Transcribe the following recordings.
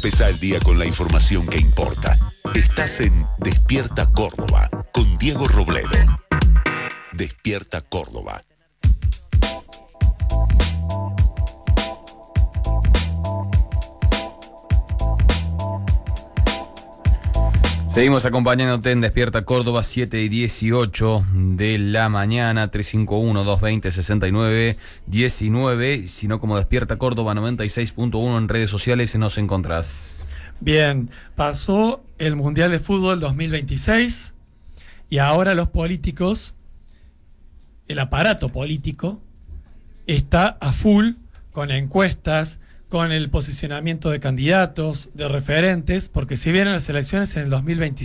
Empezá el día con la información que importa. Estás en Despierta Córdoba con Diego Robledo. Despierta Córdoba. Seguimos acompañándote en Despierta Córdoba, 7:18 de la mañana, 351-220-6919, sino como Despierta Córdoba 96.1 en redes sociales nos encontrás. Bien, pasó el Mundial de Fútbol 2026 y ahora los políticos, el aparato político, está a full con encuestas, con el posicionamiento de candidatos, de referentes, porque si vienen las elecciones en el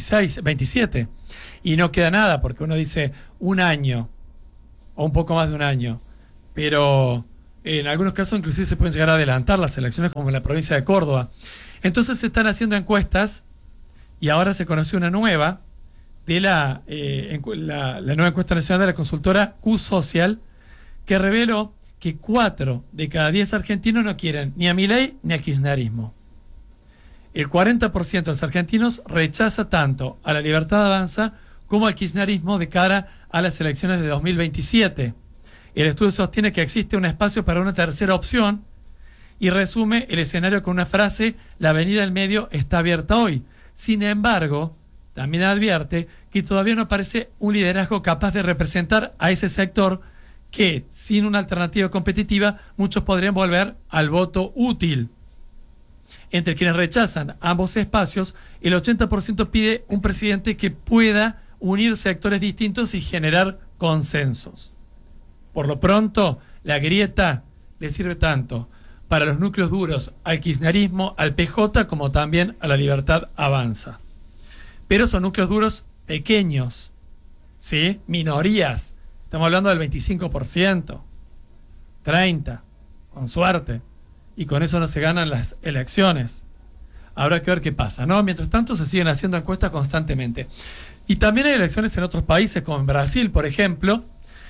27, y no queda nada, porque uno dice un año, o un poco más de un año, pero en algunos casos inclusive se pueden llegar a adelantar las elecciones, como en la provincia de Córdoba. Entonces se están haciendo encuestas, y ahora se conoció una nueva, de la nueva encuesta nacional de la consultora Q-Social, que reveló que 4 de cada 10 argentinos no quieren ni a Milei ni al kirchnerismo. El 40% de los argentinos rechaza tanto a la Libertad Avanza como al kirchnerismo de cara a las elecciones de 2027. El estudio sostiene que existe un espacio para una tercera opción y resume el escenario con una frase: la avenida del medio está abierta hoy. Sin embargo, también advierte que todavía no aparece un liderazgo capaz de representar a ese sector, que sin una alternativa competitiva muchos podrían volver al voto útil. Entre quienes rechazan ambos espacios, el 80% pide un presidente que pueda unir sectores distintos y generar consensos. Por lo pronto, la grieta le sirve tanto para los núcleos duros al kirchnerismo, al PJ, como también a la Libertad Avanza. Pero son núcleos duros pequeños, ¿sí? Minorías. Estamos hablando del 25%, 30%, con suerte. Y con eso no se ganan las elecciones. Habrá que ver qué pasa, ¿no? Mientras tanto, se siguen haciendo encuestas constantemente. Y también hay elecciones en otros países, como en Brasil, por ejemplo.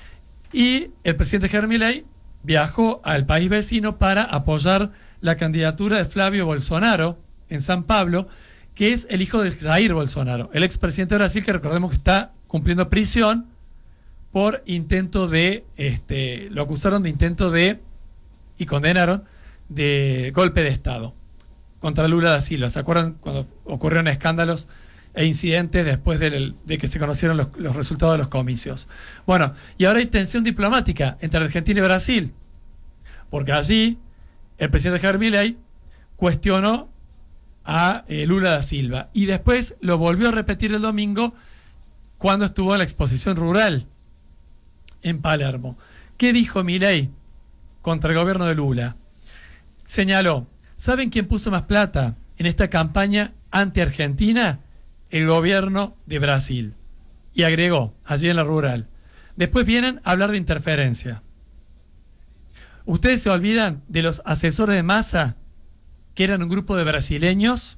Y el presidente Javier Milei viajó al país vecino para apoyar la candidatura de Flavio Bolsonaro en San Pablo, que es el hijo de Jair Bolsonaro, el expresidente de Brasil, que recordemos que está cumpliendo prisión por intento de, lo acusaron de intento de, y condenaron, de golpe de Estado contra Lula da Silva. ¿Se acuerdan cuando ocurrieron escándalos e incidentes después de que se conocieron los resultados de los comicios? Bueno, y ahora hay tensión diplomática entre Argentina y Brasil, porque allí el presidente Javier Milei cuestionó a Lula da Silva, y después lo volvió a repetir el domingo cuando estuvo en la exposición rural en Palermo. ¿Qué dijo Milei contra el gobierno de Lula? Señaló: ¿saben quién puso más plata en esta campaña anti-argentina? El gobierno de Brasil. Y agregó, allí en la rural: después vienen a hablar de interferencia. ¿Ustedes se olvidan de los asesores de Massa, que eran un grupo de brasileños?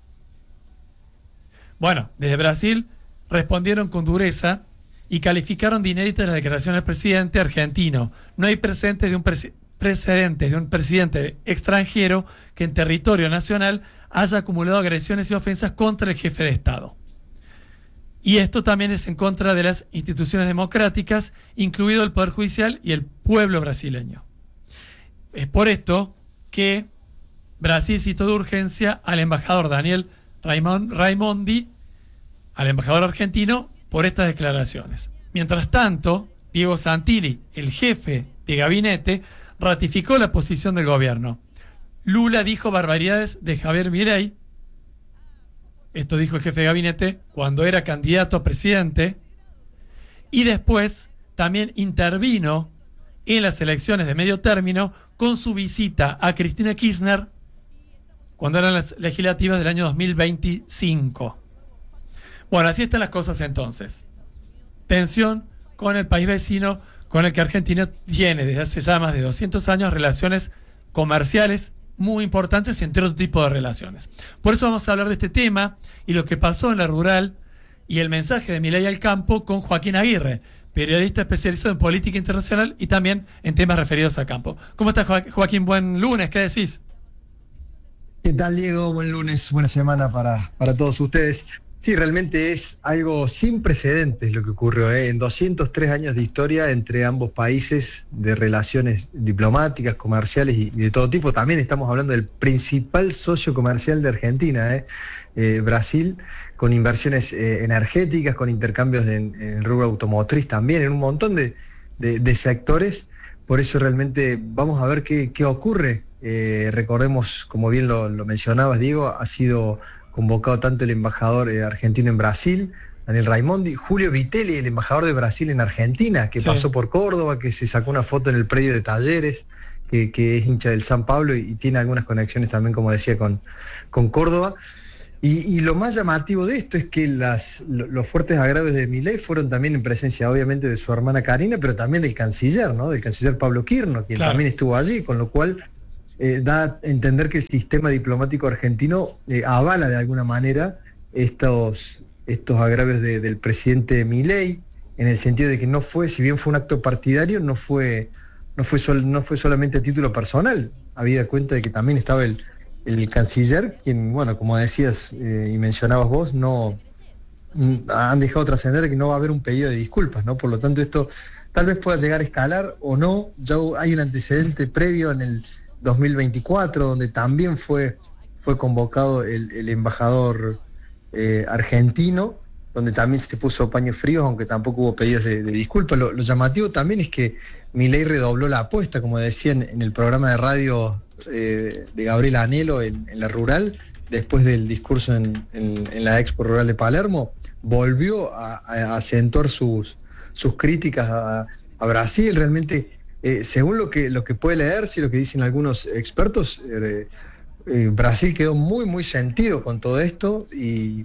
Bueno, desde Brasil respondieron con dureza y calificaron de inéditas las declaraciones del presidente argentino. No hay precedentes de un presidente extranjero que en territorio nacional haya acumulado agresiones y ofensas contra el jefe de Estado. Y esto también es en contra de las instituciones democráticas, incluido el Poder Judicial y el pueblo brasileño. Es por esto que Brasil citó de urgencia al embajador Daniel Raimondi, al embajador argentino, por estas declaraciones. Mientras tanto, Diego Santilli, el jefe de gabinete, ratificó la posición del gobierno. Lula dijo barbaridades de Javier Milei. Esto dijo el jefe de gabinete cuando era candidato a presidente. Y después también intervino en las elecciones de medio término con su visita a Cristina Kirchner cuando eran las legislativas del año 2025. Bueno, así están las cosas entonces. Tensión con el país vecino, con el que Argentina tiene desde hace ya más de 200 años relaciones comerciales muy importantes y entre otro tipo de relaciones. Por eso vamos a hablar de este tema y lo que pasó en la rural y el mensaje de Milei al campo con Joaquín Aguirre, periodista especializado en política internacional y también en temas referidos a campo. ¿Cómo estás, Joaquín? Buen lunes, ¿qué decís? ¿Qué ¿Qué tal, Diego? Buen lunes, buena semana para todos ustedes. Sí, realmente es algo sin precedentes lo que ocurrió, ¿eh? En 203 años de historia entre ambos países, de relaciones diplomáticas, comerciales y de todo tipo. También estamos hablando del principal socio comercial de Argentina, Brasil, con inversiones energéticas, con intercambios en el rubro automotriz también, en un montón de sectores. Por eso realmente vamos a ver qué ocurre. Recordemos, como bien lo mencionabas, Diego, ha sido convocado tanto el embajador argentino en Brasil, Daniel Raimondi, Julio Vitelli, el embajador de Brasil en Argentina, que pasó por Córdoba, que se sacó una foto en el predio de Talleres, que es hincha del San Pablo y tiene algunas conexiones también, como decía, con Córdoba. Y lo más llamativo de esto es que los fuertes agravios de Milei fueron también en presencia, obviamente, de su hermana Karina, pero también del canciller, ¿no? Del canciller Pablo Kirchner, quien también estuvo allí, con lo cual da a entender que el sistema diplomático argentino avala de alguna manera estos agravios del presidente Milei, en el sentido de que no fue, si bien fue un acto partidario, no fue solamente a título personal, habida cuenta de que también estaba el canciller, quien, bueno, como decías y mencionabas vos, no han dejado trascender que no va a haber un pedido de disculpas, ¿no? Por lo tanto, esto tal vez pueda llegar a escalar o no. Ya hay un antecedente previo en el 2024, donde también fue convocado el embajador argentino, donde también se puso paños fríos, aunque tampoco hubo pedidos de disculpas. Lo llamativo también es que Milei redobló la apuesta, como decía en el programa de radio de Gabriel Anhelo en La Rural, después del discurso en la Expo Rural de Palermo, volvió a acentuar sus críticas a Brasil. Realmente, según lo que puede leerse y lo que dicen algunos expertos, Brasil quedó muy, muy sentido con todo esto y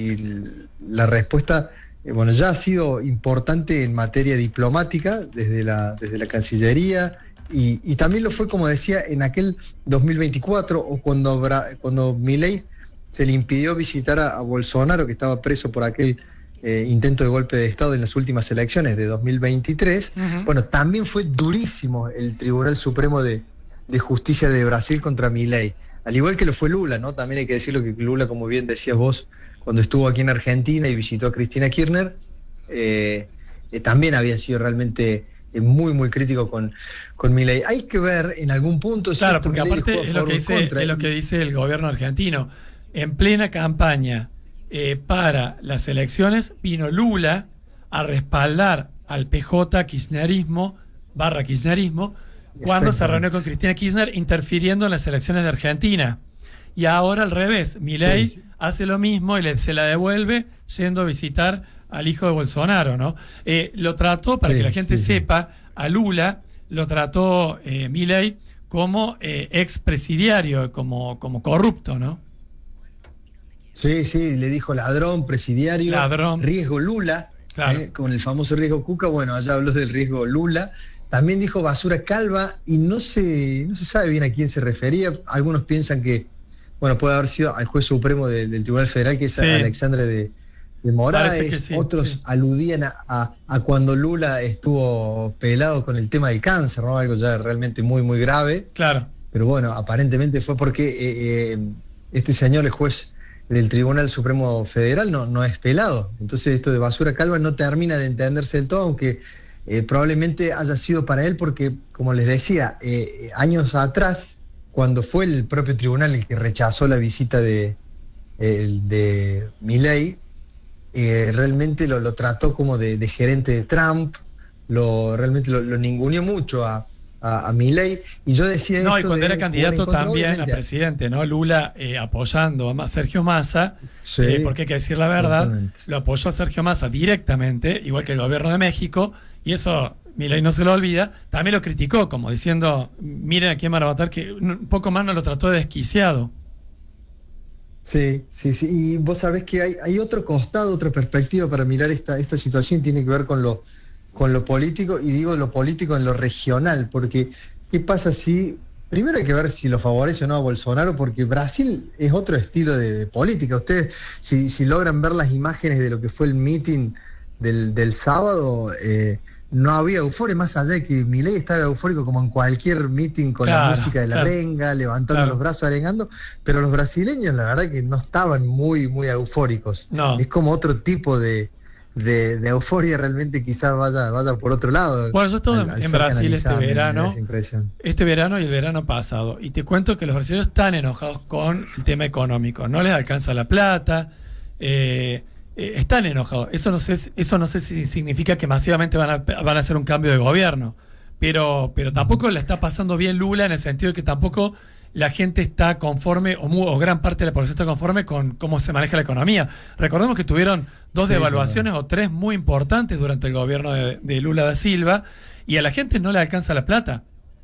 la respuesta, bueno, ya ha sido importante en materia diplomática desde la Cancillería y también lo fue, como decía, en aquel 2024 o cuando Milei se le impidió visitar a Bolsonaro, que estaba preso por aquel intento de golpe de Estado en las últimas elecciones de 2023. Uh-huh. Bueno, también fue durísimo el Tribunal Supremo de Justicia de Brasil contra Milei, al igual que lo fue Lula, ¿no? También hay que decirlo que Lula, como bien decías vos, cuando estuvo aquí en Argentina y visitó a Cristina Kirchner, también había sido realmente muy, muy crítico con Milei. Hay que ver en algún punto... Claro, porque aparte es lo que dice el gobierno argentino. En plena campaña para las elecciones vino Lula a respaldar al PJ kirchnerismo cuando se reunió con Cristina Kirchner interfiriendo en las elecciones de Argentina. Y ahora al revés, Milei hace lo mismo y se la devuelve yendo a visitar al hijo de Bolsonaro, ¿no? Lo trató, para que la gente sepa, a Lula lo trató Milei como expresidiario, como corrupto, ¿no? Sí, le dijo ladrón, presidiario, riesgo Lula, claro. Con el famoso riesgo Cuca. Bueno, allá habló del riesgo Lula. También dijo basura calva y no se sabe bien a quién se refería. Algunos piensan que, bueno, puede haber sido al juez supremo del Tribunal Federal, que es Alexandre de Moraes. Otros aludían a cuando Lula estuvo pelado con el tema del cáncer, ¿no? Algo ya realmente muy, muy grave. Claro. Pero bueno, aparentemente fue porque este señor, el juez del Tribunal Supremo Federal, no es pelado. Entonces esto de basura calva no termina de entenderse del todo, aunque probablemente haya sido para él porque, como les decía, años atrás, cuando fue el propio tribunal el que rechazó la visita de Milei, realmente lo trató como de gerente de Trump, realmente lo ninguneó mucho a Milei. Y yo decía y cuando era candidato también a presidente, ¿no? Lula apoyando a Sergio Massa, porque hay que decir la verdad, lo apoyó a Sergio Massa directamente, igual que el gobierno de México, y eso Milei no se lo olvida. También lo criticó, como diciendo, miren a quién van a votar, que un poco más no lo trató de desquiciado. Sí. Y vos sabés que hay otro costado, otra perspectiva para mirar esta situación, tiene que ver con lo político, y digo lo político en lo regional, porque ¿qué pasa si... Primero hay que ver si lo favorece o no a Bolsonaro, porque Brasil es otro estilo de política. Ustedes, si logran ver las imágenes de lo que fue el meeting del sábado, no había euforia, más allá de que Milei estaba eufórico como en cualquier meeting con la música de la renga, levantando los brazos, arengando, pero los brasileños la verdad que no estaban muy, muy eufóricos. No. Es como otro tipo de euforia, realmente quizás vaya por otro lado. Bueno, yo estuve en Brasil este verano y el verano pasado, y te cuento que los brasileños están enojados con el tema económico, no les alcanza la plata, están enojados. Eso no sé si significa que masivamente van a hacer un cambio de gobierno, pero tampoco la está pasando bien Lula, en el sentido de que tampoco la gente está conforme, o gran parte de la población está conforme con cómo se maneja la economía. Recordemos que tuvieron 2 devaluaciones o 3 muy importantes durante el gobierno de Lula da Silva, y a la gente no le alcanza la plata.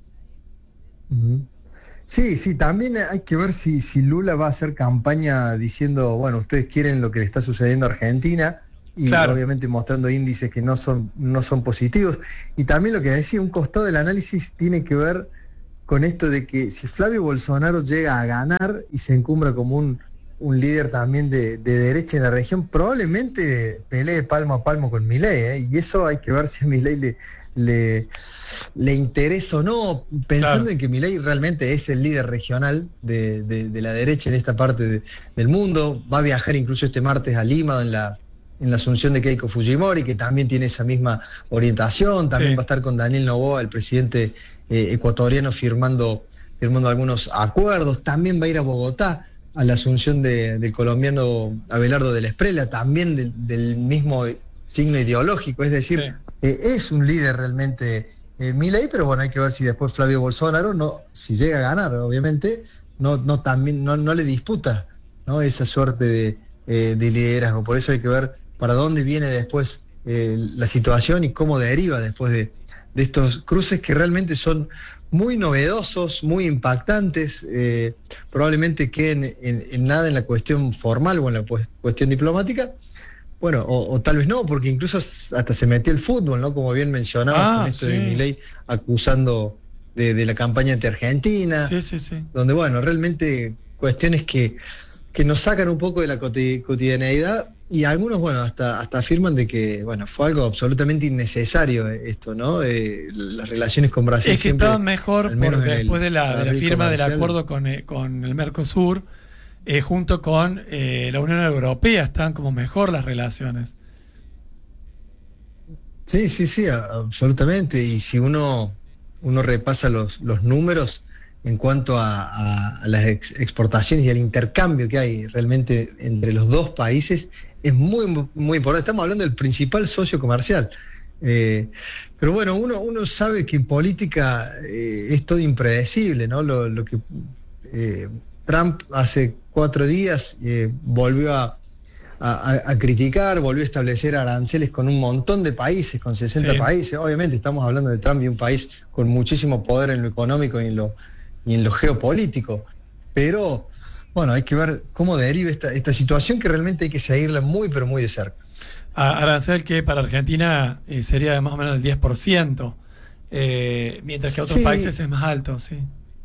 Sí, también hay que ver si Lula va a hacer campaña diciendo, bueno, ustedes quieren lo que le está sucediendo a Argentina, y obviamente mostrando índices que no son positivos. Y también lo que decía, un costado del análisis tiene que ver con esto de que si Flavio Bolsonaro llega a ganar y se encumbra como un líder también de derecha en la región, probablemente pelee palmo a palmo con Milei, y eso hay que ver si a Milei le interesa o no, pensando en que Milei realmente es el líder regional de la derecha en esta parte del mundo. Va a viajar incluso este martes a Lima en la asunción de Keiko Fujimori, que también tiene esa misma orientación. También va a estar con Daniel Noboa, el presidente ecuatoriano, firmando algunos acuerdos. También va a ir a Bogotá a la asunción del colombiano Abelardo de la Esprela, también del mismo signo ideológico, es decir, es un líder realmente Milei, pero bueno, hay que ver si después Flavio Bolsonaro, si llega a ganar, obviamente, no le disputa, ¿no?, esa suerte de liderazgo. Por eso hay que ver para dónde viene después la situación y cómo deriva después de estos cruces que realmente son muy novedosos, muy impactantes. Probablemente queden en nada en la cuestión formal o en la cuestión diplomática. Bueno, o tal vez no, porque incluso hasta se metió el fútbol, ¿no? Como bien mencionabas, con esto de Milei acusando de la campaña ante Argentina. Sí. Donde, bueno, realmente cuestiones que nos sacan un poco de la cotidianeidad, y algunos, bueno, hasta afirman de que, bueno, fue algo absolutamente innecesario esto, ¿no? Las relaciones con Brasil. Es que estaban mejor porque después de la firma del acuerdo con el Mercosur, junto con la Unión Europea, están como mejor las relaciones. Sí, absolutamente. Y si uno repasa los números en cuanto a las exportaciones y al intercambio que hay realmente entre los dos países, es muy, muy importante. Estamos hablando del principal socio comercial. Pero bueno, uno sabe que en política es todo impredecible, ¿no? Lo que Trump hace 4 días volvió a criticar, volvió a establecer aranceles con un montón de países, con 60 países. Obviamente estamos hablando de Trump y un país con muchísimo poder en lo económico y en lo geopolítico. Pero bueno, hay que ver cómo deriva esta situación, que realmente hay que seguirla muy, pero muy de cerca. Arancel que para Argentina sería de más o menos del 10%, mientras que a otros países es más alto, Sí,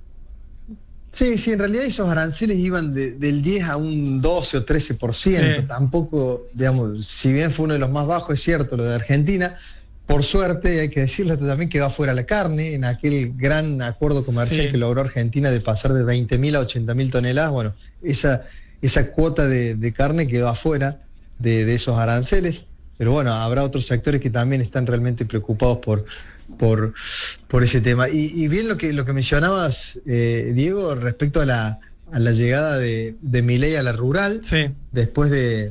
en realidad esos aranceles iban del 10 a un 12 o 13%. Tampoco, digamos, si bien fue uno de los más bajos, es cierto, lo de Argentina. Por suerte, hay que decirlo también, quedó afuera la carne en aquel gran acuerdo comercial que logró Argentina de pasar de 20.000 a 80.000 toneladas. Bueno, esa cuota de carne quedó afuera de esos aranceles. Pero bueno, habrá otros sectores que también están realmente preocupados por ese tema. Y bien lo que mencionabas, Diego, respecto a la llegada de Milei a la rural, después de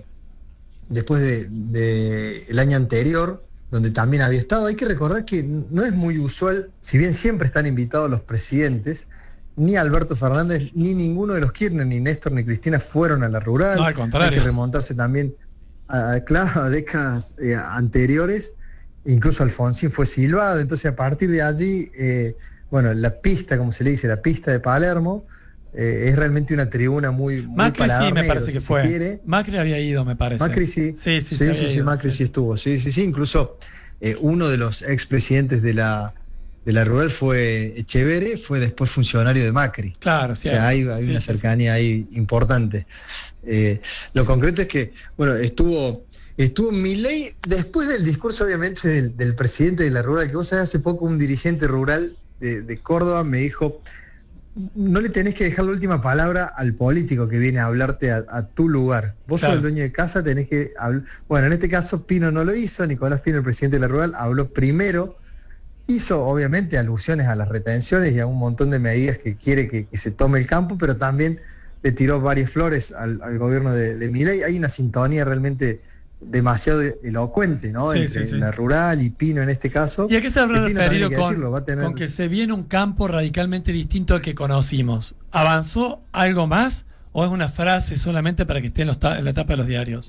el año anterior, donde también había estado. Hay que recordar que no es muy usual, si bien siempre están invitados los presidentes, ni Alberto Fernández, ni ninguno de los Kirchner, ni Néstor, ni Cristina fueron a la rural. No, al contrario. Hay que remontarse también a décadas anteriores. Incluso Alfonsín fue silbado. Entonces, a partir de allí, la pista, como se le dice, la pista de Palermo, es realmente una tribuna muy Macri sí, me parece que fue. Quiere. Macri había ido, me parece. Macri sí. Sí, Macri sí estuvo. Sí. Incluso uno de los expresidentes de la rural fue Echeverre, fue después funcionario de Macri. Claro, sí. O sea, hay una cercanía ahí importante. Lo concreto es que, bueno, estuvo Estuvo Milei, después del discurso obviamente del presidente de la rural, que vos sabés, hace poco un dirigente rural de Córdoba me dijo, no le tenés que dejar la última palabra al político que viene a hablarte a tu lugar. Vos sos el dueño de casa, tenés que hablar. Bueno, en este caso Pino no lo hizo, Nicolás Pino, el presidente de la rural, habló primero, hizo obviamente alusiones a las retenciones y a un montón de medidas que quiere que se tome el campo, pero también le tiró varias flores al gobierno de Milei. Hay una sintonía realmente demasiado elocuente, ¿no? Entre la rural y Pino en este caso. ¿Y a qué se habrá referido tener... con que se viene un campo radicalmente distinto al que conocimos? ¿Avanzó algo más o es una frase solamente para que esté en la tapa de los diarios?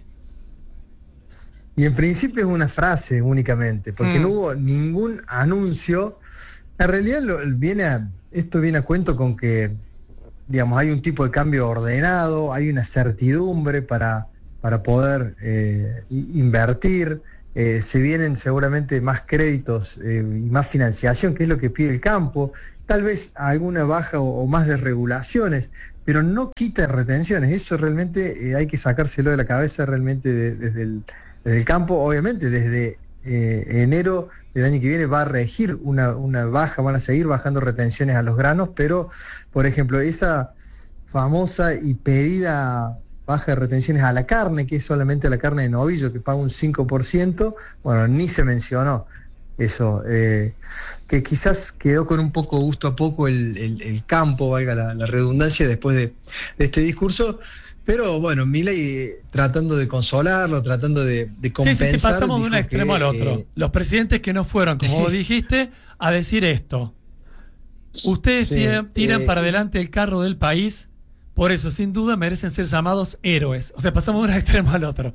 Y en principio es una frase únicamente, porque no hubo ningún anuncio. En realidad esto viene a cuento con que, digamos, hay un tipo de cambio ordenado, hay una certidumbre para poder invertir, se vienen seguramente más créditos y más financiación, que es lo que pide el campo, tal vez alguna baja o más de regulaciones, pero no quita retenciones. Eso realmente hay que sacárselo de la cabeza realmente desde el campo. Obviamente desde enero del año que viene va a regir una baja, van a seguir bajando retenciones a los granos, pero por ejemplo esa famosa y pedida baja de retenciones a la carne, que es solamente a la carne de novillo, que paga un 5%, bueno, ni se mencionó eso, que quizás quedó con un poco gusto a poco el campo, valga la redundancia, después de este discurso, pero bueno, Milei tratando de consolarlo, tratando de compensar. Sí, pasamos de un extremo al otro. Los presidentes que no fueron, como vos dijiste, a decir esto. Ustedes tiran para adelante el carro del país. Por eso, sin duda, merecen ser llamados héroes. O sea, pasamos de un extremo al otro.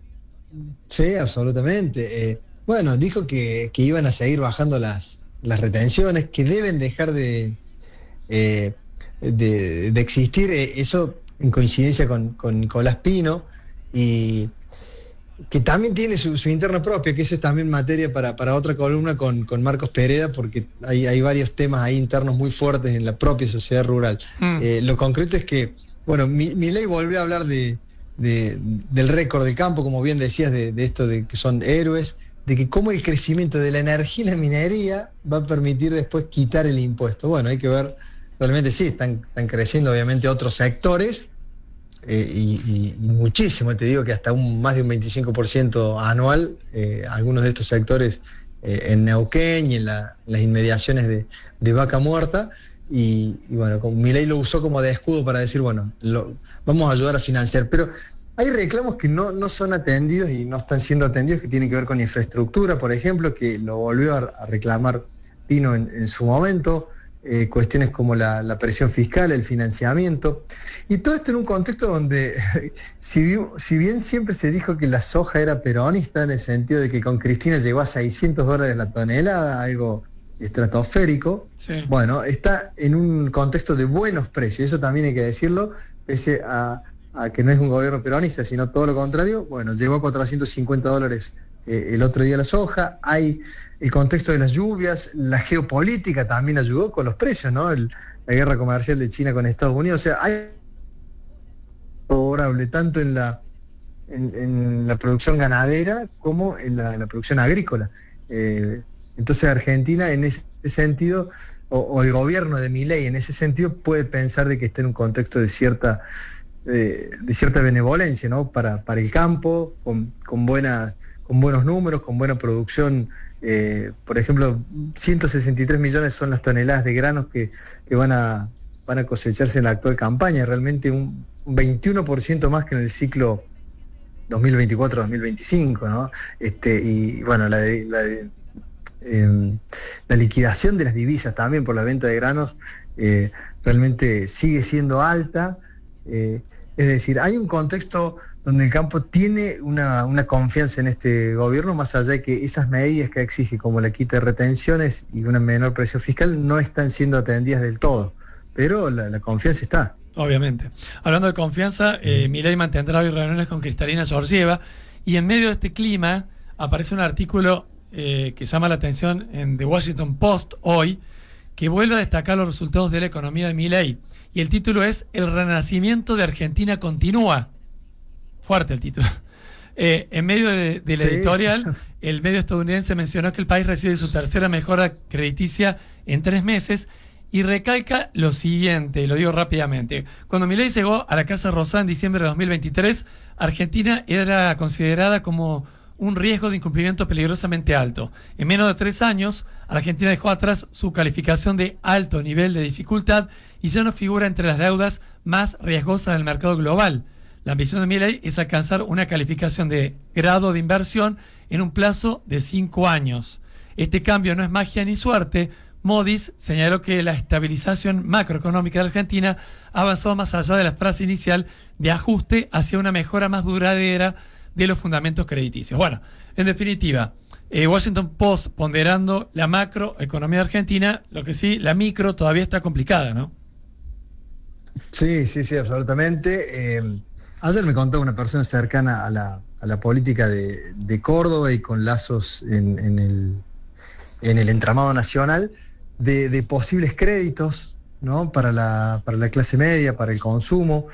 Sí, absolutamente. Bueno, dijo que iban a seguir bajando las retenciones, que deben dejar de existir. Eso en coincidencia con Nicolás Pino, y que también tiene su interna propia, que eso es también materia para otra columna con Marcos Pereda, porque hay varios temas ahí internos muy fuertes en la propia sociedad rural. Lo concreto es que, bueno, Milei volvió a hablar del récord del campo, como bien decías, de esto de que son héroes, de que cómo el crecimiento de la energía y la minería va a permitir después quitar el impuesto. Bueno, hay que ver, realmente sí, están creciendo obviamente otros sectores, y muchísimo, te digo que hasta más de un 25% anual, algunos de estos sectores en Neuquén y en las inmediaciones de Vaca Muerta, y bueno, Milei lo usó como de escudo para decir, bueno, vamos a ayudar a financiar, pero hay reclamos que no son atendidos y no están siendo atendidos, que tienen que ver con infraestructura, por ejemplo, que lo volvió a reclamar Pino en su momento. Cuestiones como la presión fiscal, el financiamiento, y todo esto en un contexto donde si bien siempre se dijo que la soja era peronista, en el sentido de que con Cristina llegó a $600 la tonelada, algo estratosférico, bueno, está en un contexto de buenos precios, eso también hay que decirlo, pese a que no es un gobierno peronista, sino todo lo contrario. Bueno, llegó a $450 el otro día la soja. Hay el contexto de las lluvias, la geopolítica también ayudó con los precios, ¿no? La guerra comercial de China con Estados Unidos. O sea, hay favorable tanto en la producción ganadera como en la producción agrícola. Entonces Argentina en ese sentido, o el gobierno de Milei en ese sentido, puede pensar de que está en un contexto de cierta benevolencia, ¿no? Para el campo, con buenos números, con buena producción. Por ejemplo, 163 millones son las toneladas de granos que van a cosecharse en la actual campaña, realmente un 21% más que en el ciclo 2024-2025, ¿no? Y bueno, la liquidación de las divisas también por la venta de granos realmente sigue siendo alta. Es decir, hay un contexto donde el campo tiene una confianza en este gobierno, más allá de que esas medidas que exige, como la quita de retenciones y una menor presión fiscal, no están siendo atendidas del todo, pero la confianza está. Obviamente. Hablando de confianza, Milei mantendrá hoy reuniones con Kristalina Georgieva, y en medio de este clima aparece un artículo que llama la atención en The Washington Post hoy, que vuelve a destacar los resultados de la economía de Milei. Y el título es: El renacimiento de Argentina continúa. Fuerte el título. En medio de la Sí, editorial, sí. el medio estadounidense mencionó que el país recibe su tercera mejora crediticia en 3 meses y recalca lo siguiente, lo digo rápidamente. Cuando Milei llegó a la Casa Rosada en diciembre de 2023, Argentina era considerada como un riesgo de incumplimiento peligrosamente alto. En menos de 3 años, Argentina dejó atrás su calificación de alto nivel de dificultad y ya no figura entre las deudas más riesgosas del mercado global. La ambición de Milei es alcanzar una calificación de grado de inversión en un plazo de 5 años. Este cambio no es magia ni suerte. Moody's señaló que la estabilización macroeconómica de Argentina ha avanzado más allá de la frase inicial de ajuste hacia una mejora más duradera de los fundamentos crediticios. Bueno, en definitiva, Washington Post ponderando la macroeconomía argentina, lo que sí, la micro todavía está complicada, ¿no? Sí, absolutamente. Ayer me contó una persona cercana a la política de Córdoba y con lazos en el entramado nacional de posibles créditos, ¿no? para la clase media, para el consumo.